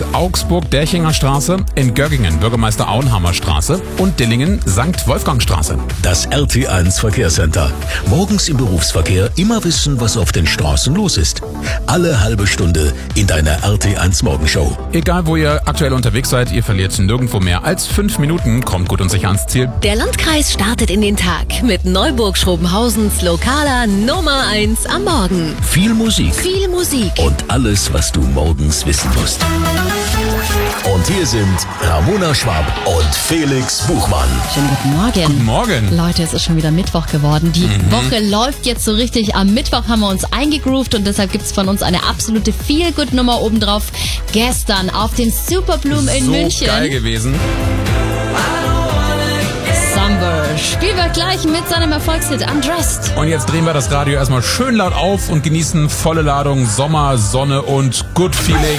Augsburg Derchinger Straße, in Göggingen Bürgermeister Auenhammer Straße und Dillingen St. Wolfgang Straße. Das RT1 Verkehrscenter. Morgens im Berufsverkehr immer wissen, was auf den Straßen los ist. Alle halbe Stunde in deiner RT1 Morgenshow. Egal wo ihr aktuell unterwegs seid, ihr verliert nirgendwo mehr als 5 Minuten, kommt gut und sicher ans Ziel. Der Landkreis startet in den Tag mit Neuburg-Schrobenhausens lokaler Nummer 1 am Morgen. Viel Musik. Viel Musik. Und alles, was du morgens wissen musst. Und hier sind Ramona Schwab und Felix Buchmann. Schönen guten Morgen. Guten Morgen. Leute, es ist schon wieder Mittwoch geworden. Die Woche läuft jetzt so richtig. Am Mittwoch haben wir uns eingegroovt und deshalb gibt's von uns eine absolute Feel-Good-Nummer obendrauf. Gestern auf den Superbloom in München. So geil gewesen. Summer spielen wir gleich mit seinem Erfolgshit Undressed. Und jetzt drehen wir das Radio erstmal schön laut auf und genießen volle Ladung Sommer, Sonne und Good Feeling.